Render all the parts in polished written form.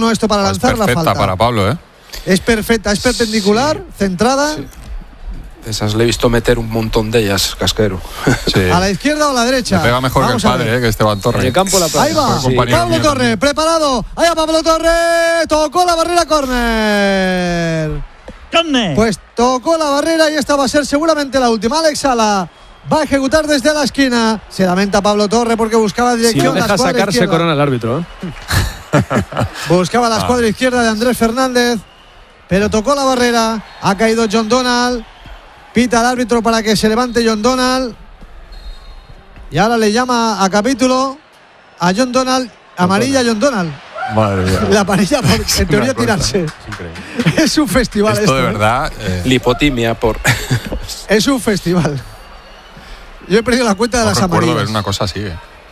oportuno esto para lanzar la falta. Es perfecta para Pablo, ¿eh? Es perfecta, es perpendicular, centrada. Sí. Esas le he visto meter un montón de ellas, Casquero. Sí. ¿A la izquierda o a la derecha? Le pega mejor Vamos que el a ver. padre, que Esteban Torres. En el campo la Ahí va, Sí. Pablo Torres, preparado. Ahí va Pablo Torres, tocó la barrera, córner. Pues tocó la barrera y esta va a ser seguramente la última. Alex Sala va a ejecutar desde la esquina. Se lamenta Pablo Torres porque buscaba dirección. Si no deja la escuadra sacarse, izquierda. corona el árbitro, ¿eh? Buscaba la escuadra izquierda de Andrés Fernández, pero tocó la barrera. Ha caído John Donald. Pita al árbitro para que se levante John Donald. Y ahora le llama a capítulo a John Donald. Amarilla John Donald. Madre mía. La amarilla por, en teoría, tirarse. Es un festival Esto de ¿eh? verdad. Lipotimia por... Es un festival. Yo he perdido la cuenta de No las recuerdo amarillas. ver una cosa así.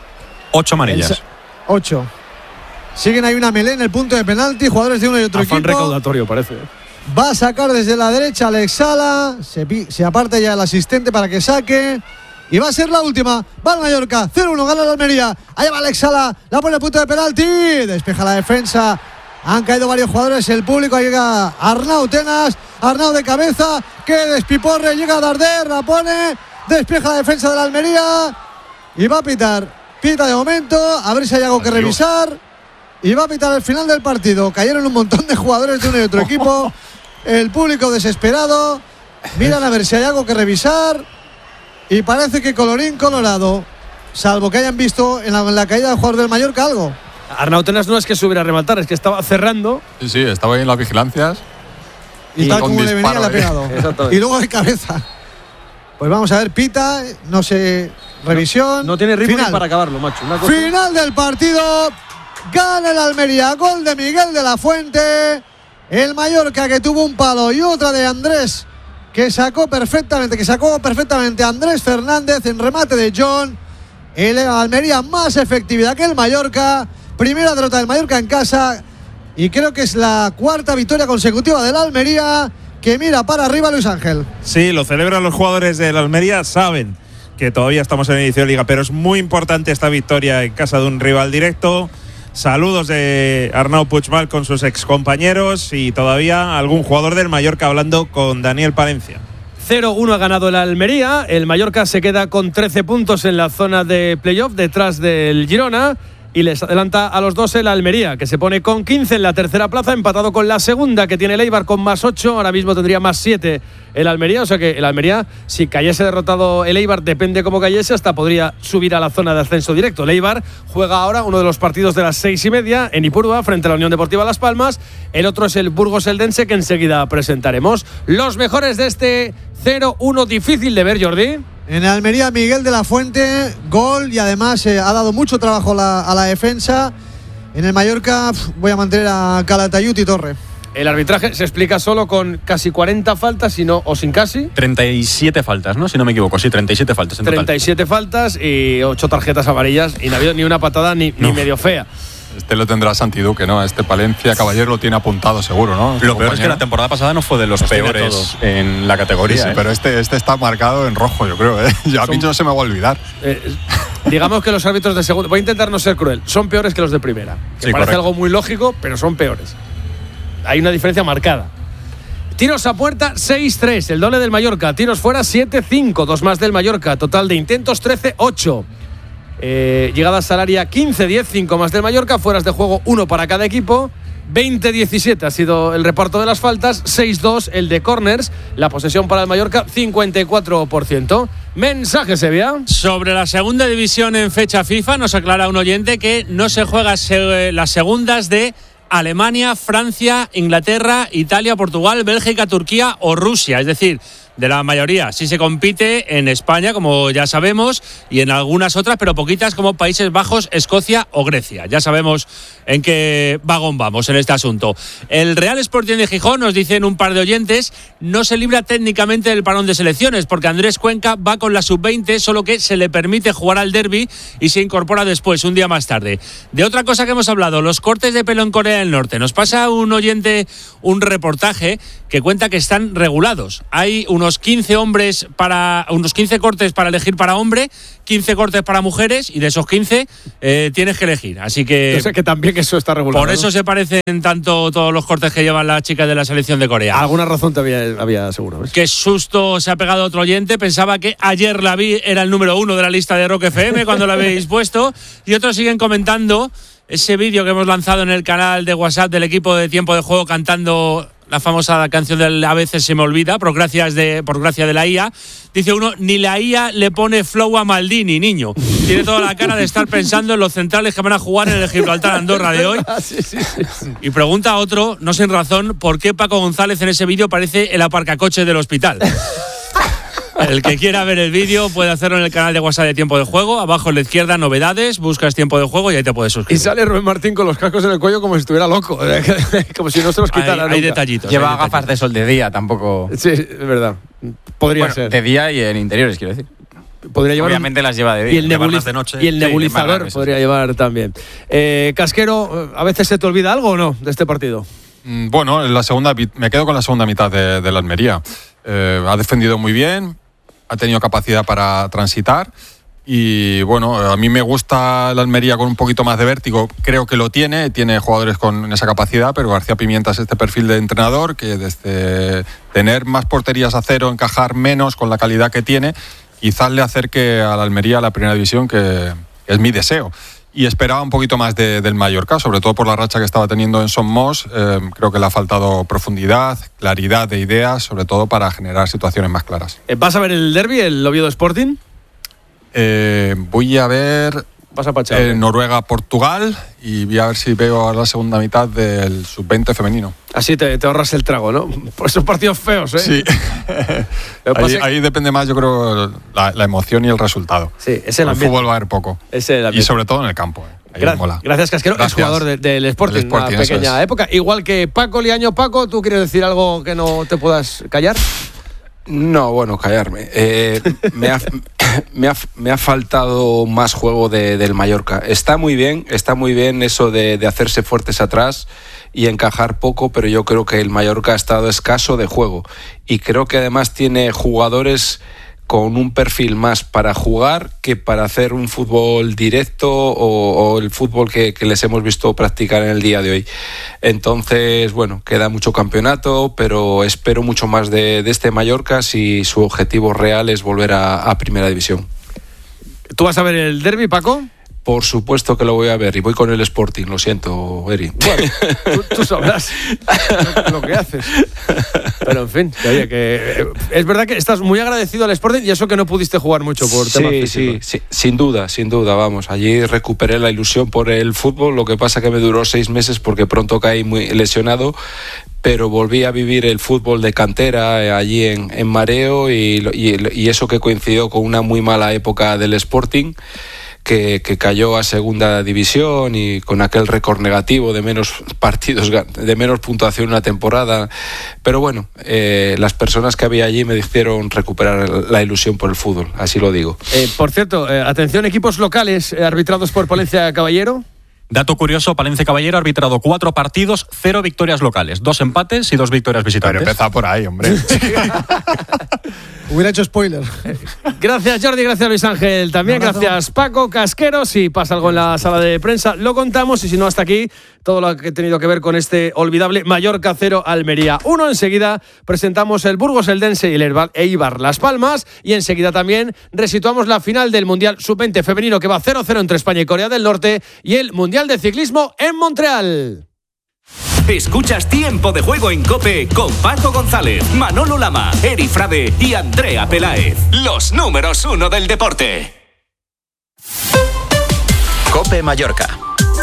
8 amarillas. 8. Siguen ahí una melé en el punto de penalti. Jugadores de uno y otro Afán equipo. recaudatorio, parece. Va a sacar desde la derecha Alex Sala. Se aparta ya el asistente para que saque. Y va a ser la última. Va el Mallorca. 0-1, gana la Almería. Ahí va Alex Sala. La pone el punto de penalti. Despeja la defensa. Han caído varios jugadores. El público. Ahí llega Arnau Tenas. Arnau de cabeza. Que despiporre. Llega Darder. La pone. Despeja la defensa de la Almería. Y va a pitar. Pita de momento. A ver si hay algo que revisar. Y va a pitar al final del partido. Cayeron un montón de jugadores de uno y otro equipo. El público desesperado. Miran a ver si hay algo que revisar. Y parece que colorín colorado. Salvo que hayan visto en la caída del jugador del Mallorca algo. Arnau Tenas no es que subiera a rematar, es que estaba cerrando. Sí, estaba ahí en las vigilancias. Y tal con como le venía, disparo, le ha pegado. Exactamente. Y luego de cabeza. Pues vamos a ver, pita. No sé. Revisión. No tiene ritmo Final. ni para acabarlo, macho. Una cosa- Final del partido. Gana el Almería. Gol de Miguel de la Fuente. El Mallorca, que tuvo un palo y otra de Andrés, que sacó perfectamente a Andrés Fernández en remate de John. El Almería más efectividad que el Mallorca. Primera derrota del Mallorca en casa. Y creo que es la cuarta victoria consecutiva del Almería, que mira para arriba Luis Ángel. Sí, lo celebran los jugadores del Almería. Saben que todavía estamos en el inicio de Liga, pero es muy importante esta victoria en casa de un rival directo. Saludos de Arnau Puigmal con sus excompañeros y todavía algún jugador del Mallorca hablando con Daniel Palencia. 0-1 ha ganado el Almería. El Mallorca se queda con 13 puntos en la zona de playoff detrás del Girona. Y les adelanta a los dos el Almería, que se pone con 15 en la tercera plaza, empatado con la segunda, que tiene el Eibar con más 8. Ahora mismo tendría más 7 el Almería. O sea que el Almería, si cayese derrotado el Eibar, depende cómo cayese, hasta podría subir a la zona de ascenso directo. El Eibar juega ahora uno de los partidos de las 6:30 en Ipurua, frente a la Unión Deportiva Las Palmas. El otro es el Burgos Eldense, que enseguida presentaremos. Los mejores de este 0-1 difícil de ver, Jordi. En Almería, Miguel de la Fuente, gol, y además ha dado mucho trabajo a la defensa. En el Mallorca voy a mantener a Calatayud y Torre. El arbitraje se explica solo con casi 40 faltas, o sin casi. 37 faltas, ¿no? Si no me equivoco, sí, 37 faltas en total. 37 faltas y 8 tarjetas amarillas, y no ha habido ni una patada ni medio fea. Este lo tendrá Santi Duque, ¿no? Este Palencia Caballero lo tiene apuntado seguro, ¿no? Lo peor es que la temporada pasada no fue de los peores en la categoría. Sí, pero este está marcado en rojo, yo creo, ¿eh? A mí no se me va a olvidar. Digamos que los árbitros de segunda, voy a intentar no ser cruel, son peores que los de primera. Que Sí, parece correcto. algo muy lógico, pero son peores. Hay una diferencia marcada. Tiros a puerta 6-3, el doble del Mallorca. Tiros fuera 7-5, 2 más del Mallorca. Total de intentos 13-8. Llegadas al área 15-10, 5 más del Mallorca. Fueras de juego 1 para cada equipo. 20-17 ha sido el reparto de las faltas. 6-2 el de corners. La posesión para el Mallorca 54%. Mensaje, Sevilla. Sobre la segunda división en fecha FIFA nos aclara un oyente que no se juega las segundas de Alemania, Francia, Inglaterra, Italia, Portugal, Bélgica, Turquía o Rusia. Es decir, de la mayoría. Sí se compite en España, como ya sabemos, y en algunas otras, pero poquitas, como Países Bajos, Escocia o Grecia. Ya sabemos en qué vagón vamos en este asunto. El Real Sporting de Gijón, nos dicen un par de oyentes, no se libra técnicamente del parón de selecciones, porque Andrés Cuenca va con la sub-20, solo que se le permite jugar al derbi y se incorpora después, un día más tarde. De otra cosa que hemos hablado, los cortes de pelo en Corea del Norte. Nos pasa un oyente un reportaje que cuenta que están regulados. Hay un unos 15 cortes para elegir para hombre, 15 cortes para mujeres, y de esos 15 tienes que elegir. Así que. Yo sé que también eso está regulado. Por eso se parecen tanto todos los cortes que llevan las chicas de la selección de Corea. Alguna razón había seguro. ¿Ves? Qué susto se ha pegado otro oyente. Pensaba que ayer la vi, era el número 1 de la lista de Rock FM cuando la habéis puesto. Y otros siguen comentando ese vídeo que hemos lanzado en el canal de WhatsApp del equipo de Tiempo de Juego cantando la famosa canción del A veces se me olvida, por gracia de la IA. Dice uno, ni la IA le pone flow a Maldini, niño. Tiene toda la cara de estar pensando en los centrales que van a jugar en el Gibraltar-Andorra de hoy. Sí. Y pregunta a otro, no sin razón, ¿por qué Paco González en ese vídeo parece el aparcacoche del hospital? El que quiera ver el vídeo puede hacerlo en el canal de WhatsApp de Tiempo de Juego. Abajo en la izquierda, novedades, buscas Tiempo de Juego y ahí te puedes suscribir. Y sale Rubén Martín con los cascos en el cuello como si estuviera loco. Como si no se los quitara. Hay detallitos. Lleva gafas de sol de día, tampoco. Sí, es verdad. Podría ser. De día y en interiores, quiero decir. Podría llevar Obviamente las lleva de día. Y el nebulizador podría llevar también. Casquero, ¿a veces se te olvida algo o no de este partido? Bueno, me quedo con la segunda mitad de la Almería. Ha defendido muy bien, ha tenido capacidad para transitar y bueno, a mí me gusta la Almería con un poquito más de vértigo, creo que lo tiene jugadores con esa capacidad, pero García Pimienta es este perfil de entrenador que desde tener más porterías a cero, encajar menos con la calidad que tiene, quizás le acerque a la Almería a la primera división, que es mi deseo. Y esperaba un poquito más del Mallorca, sobre todo por la racha que estaba teniendo en Son Moss. Creo que le ha faltado profundidad, claridad de ideas, sobre todo para generar situaciones más claras. ¿Vas a ver el derbi, el Oviedo Sporting? Voy a ver Vas a Pachá. Noruega-Portugal y voy a ver si veo la segunda mitad del sub-20 femenino. Así te ahorras el trago, ¿no? Por esos partidos feos, ¿eh? Sí. ahí depende más, yo creo, la emoción y el resultado. Sí, es el ambiente. El fútbol va a haber poco. Y sobre todo en el campo. Gracias, Casquero. Es jugador del Sporting, una pequeña época. Igual que Paco Liaño. Paco, ¿tú quieres decir algo que no te puedas callar? No, bueno, callarme. Me ha faltado más juego del Mallorca. Está muy bien eso de hacerse fuertes atrás y encajar poco, pero yo creo que el Mallorca ha estado escaso de juego. Y creo que además tiene jugadores con un perfil más para jugar que para hacer un fútbol directo o el fútbol que les hemos visto practicar en el día de hoy. Entonces, bueno, queda mucho campeonato, pero espero mucho más de este Mallorca si su objetivo real es volver a Primera División. ¿Tú vas a ver el derbi, Paco? Por supuesto que lo voy a ver y voy con el Sporting, lo siento, Eri. Bueno, tú sabrás lo que haces. Pero en fin, oye, que es verdad que estás muy agradecido al Sporting y eso que no pudiste jugar mucho por temas físicos. Sí, sin duda, vamos. Allí recuperé la ilusión por el fútbol, lo que pasa que me duró 6 meses porque pronto caí muy lesionado, pero volví a vivir el fútbol de cantera allí en Mareo y eso que coincidió con una muy mala época del Sporting, que cayó a segunda división y con aquel récord negativo de menos partidos, de menos puntuación en una temporada. Pero bueno, las personas que había allí me hicieron recuperar la ilusión por el fútbol, así lo digo. Por cierto, atención, equipos locales arbitrados por Palencia Caballero. Dato curioso, Palencia Caballero ha arbitrado 4 partidos, 0 victorias locales, 2 empates y 2 victorias visitantes. Pero empezá por ahí, hombre. Hubiera hecho spoiler. Gracias, Jordi, gracias, Luis Ángel. También gracias, Paco, Casquero. Si pasa algo en la sala de prensa, lo contamos. Y si no, hasta aquí todo lo que ha tenido que ver con este olvidable Mallorca 0, Almería 1. Enseguida presentamos el Burgos Eldense y el Eibar Las Palmas. Y enseguida también resituamos la final del Mundial Sub-20 femenino que va 0-0 entre España y Corea del Norte y el Mundial de Ciclismo en Montreal. Escuchas Tiempo de Juego en COPE con Paco González, Manolo Lama, Eri Frade y Andrea Peláez. Los números 1 del deporte. COPE Mallorca.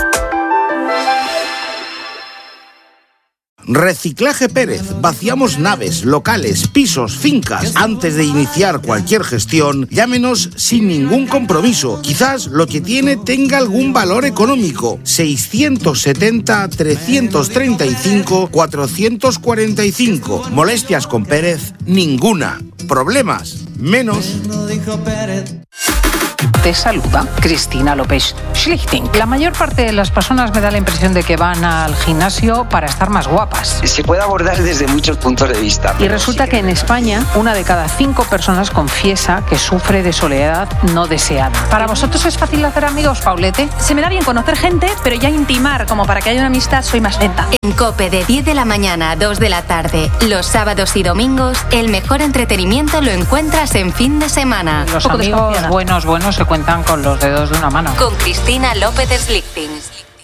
Reciclaje Pérez. Vaciamos naves, locales, pisos, fincas. Antes de iniciar cualquier gestión, llámenos sin ningún compromiso. Quizás lo que tiene tenga algún valor económico. 670-335-445. Molestias con Pérez, ninguna. Problemas, menos. Te saluda Cristina López Schlichting. La mayor parte de las personas me da la impresión de que van al gimnasio para estar más guapas. Se puede abordar desde muchos puntos de vista. Y resulta que en España, 1 de cada 5 personas confiesa que sufre de soledad no deseada. ¿Para vosotros es fácil hacer amigos, Paulete? Se me da bien conocer gente, pero ya intimar como para que haya una amistad soy más lenta. En COPE de 10 de la mañana a 2 de la tarde, los sábados y domingos, el mejor entretenimiento lo encuentras en fin de semana. Los amigos buenos se cuentan con los dedos de una mano. Con Cristina López Schlichting.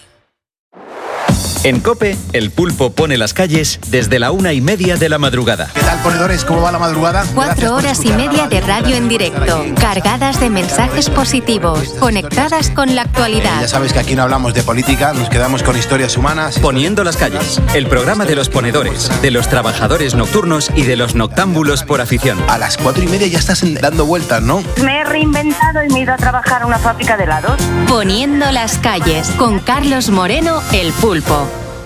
En COPE, el pulpo pone las calles desde la 1:30 de la madrugada. ¿Qué tal, ponedores? ¿Cómo va la madrugada? 4 horas y media de radio en directo, cargadas de mensajes positivos, conectadas con la actualidad. Ya sabes que aquí no hablamos de política, nos quedamos con historias humanas. Poniendo las calles, el programa de los ponedores, de los trabajadores nocturnos y de los noctámbulos por afición. A las 4:30 ya estás dando vueltas, ¿no? Me he reinventado y me he ido a trabajar a una fábrica de helados. Poniendo las calles, con Carlos Moreno, el pulpo.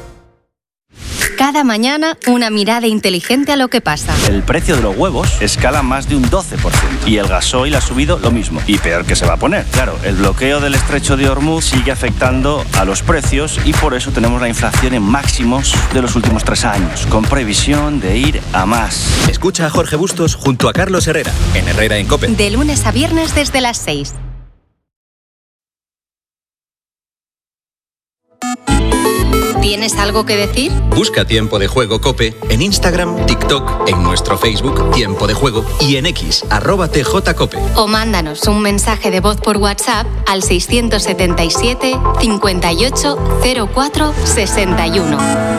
Cada mañana, una mirada inteligente a lo que pasa. El precio de los huevos escala más de un 12%. Y el gasoil ha subido lo mismo. Y peor que se va a poner. Claro, el bloqueo del estrecho de Hormuz sigue afectando a los precios y por eso tenemos la inflación en máximos de los últimos 3 años, con previsión de ir a más. Escucha a Jorge Bustos junto a Carlos Herrera, en Herrera en COPE. De lunes a viernes desde las 6. ¿Tienes algo que decir? Busca Tiempo de Juego COPE en Instagram, TikTok, en nuestro Facebook Tiempo de Juego y en X, @TJCOPE. O mándanos un mensaje de voz por WhatsApp al 677 58 04 61.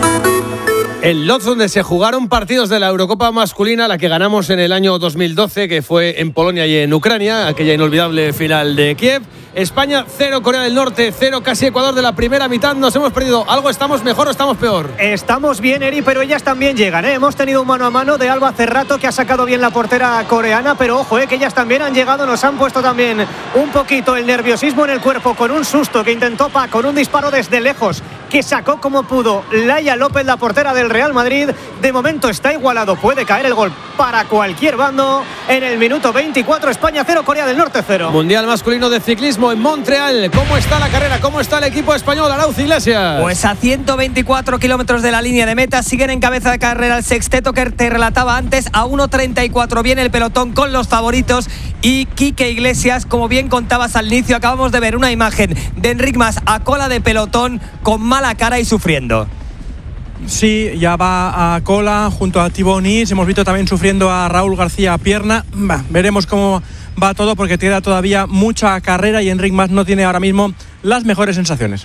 En Lodz, donde se jugaron partidos de la Eurocopa masculina, la que ganamos en el año 2012, que fue en Polonia y en Ucrania, aquella inolvidable final de Kiev. España 0, Corea del Norte 0, casi Ecuador de la primera mitad. Nos hemos perdido. ¿Algo estamos mejor o estamos peor? Estamos bien, Eri, pero ellas también llegan, ¿eh? Hemos tenido un mano a mano de Alba Cerrato, que ha sacado bien la portera coreana, pero ojo, que ellas también han llegado, nos han puesto también un poquito el nerviosismo en el cuerpo con un susto que intentó con un disparo desde lejos, que sacó como pudo Laia López, la portera del Real Madrid. De momento está igualado, puede caer el gol para cualquier bando. En el minuto 24, España 0, Corea del Norte 0. Mundial masculino de ciclismo en Montreal. ¿Cómo está la carrera? ¿Cómo está el equipo español? Arauz Iglesias. Pues a 124 kilómetros de la línea de meta, siguen en cabeza de carrera el sexteto que te relataba antes. A 1:34 viene el pelotón con los favoritos y Quique Iglesias, como bien contabas al inicio, acabamos de ver una imagen de Enric Mas a cola de pelotón con mala cara y sufriendo. Sí, ya va a cola junto a Thibaut Nys. Hemos visto también sufriendo a Raúl García a pierna. Veremos cómo va todo, porque queda todavía mucha carrera y Enric Mas no tiene ahora mismo las mejores sensaciones.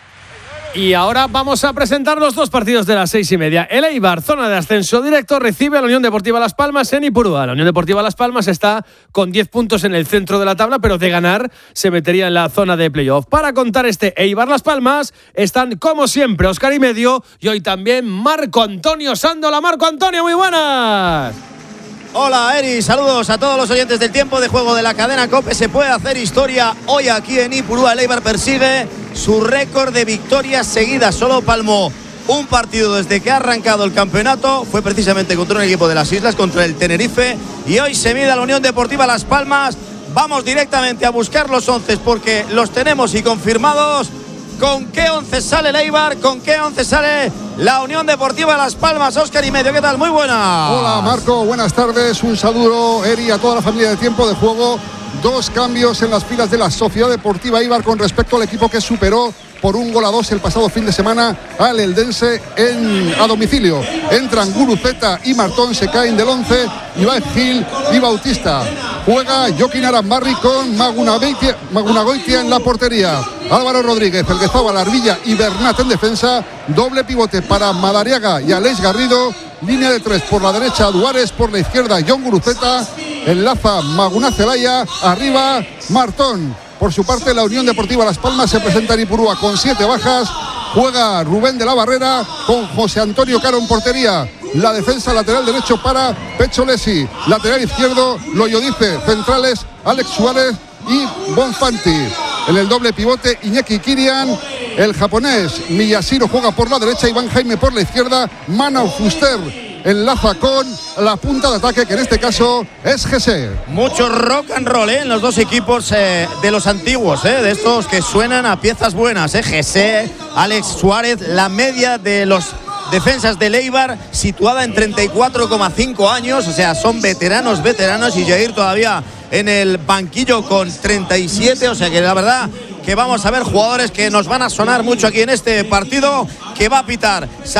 Y ahora vamos a presentar los 2 partidos de las 6:30. El Eibar, zona de ascenso directo, recibe a la Unión Deportiva Las Palmas en Ipurúa. La Unión Deportiva Las Palmas está con 10 puntos en el centro de la tabla, pero de ganar se metería en la zona de playoff. Para contar este Eibar Las Palmas están, como siempre, Óscar y Medio y hoy también Marco Antonio Sándola. Marco Antonio, muy buenas. Hola, Eri, saludos a todos los oyentes del Tiempo de Juego de la cadena COPE. Se puede hacer historia hoy aquí en Ipurúa. El Eibar persigue su récord de victorias seguidas. Solo palmó un partido desde que ha arrancado el campeonato. Fue precisamente contra un equipo de las Islas, contra el Tenerife. Y hoy se mide a la Unión Deportiva Las Palmas. Vamos directamente a buscar los 11 porque los tenemos y confirmados. ¿Con qué 11 sale el Eibar? ¿Con qué 11 sale la Unión Deportiva Las Palmas? Óscar y Medio, ¿qué tal? Muy buena. Hola, Marco, buenas tardes. Un saludo, Eri, a toda la familia de Tiempo de Juego. 2 cambios en las filas de la Sociedad Deportiva Eibar con respecto al equipo que superó por 1-2 el pasado fin de semana al Eldense a domicilio. Entran Guruceta y Martón, se caen del 11, Iván Gil y Bautista. Juega Joaquín Arambarri con Magunagoitia en la portería. Álvaro Rodríguez, Elguezábal, Arbilla y Bernat en defensa. Doble pivote para Madariaga y Aleix Garrido. Línea de 3 por la derecha, Duárez, por la izquierda, John Guruceta. Enlaza Maguna Celaya, arriba Martón. Por su parte, la Unión Deportiva Las Palmas se presenta en Ipurúa con 7 bajas. Juega Rubén de la Barrera con José Antonio Caro en portería. La defensa lateral derecho para Pecho Lesi. Lateral izquierdo, Loyodice. Centrales, Alex Suárez y Bonfanti. En el doble pivote, Iñaki Kirian. El japonés Miyashiro juega por la derecha, Iván Jaime por la izquierda. Manau Fuster enlaza con la punta de ataque, que en este caso es Jesse. Mucho rock and roll en los dos equipos de los antiguos, de estos que suenan a piezas buenas. Jesse, Alex Suárez, la media de los defensas del Eibar situada en 34,5 años, o sea, son veteranos, y Jair todavía en el banquillo con 37, o sea que la verdad que vamos a ver jugadores que nos van a sonar mucho aquí en este partido que va a pitar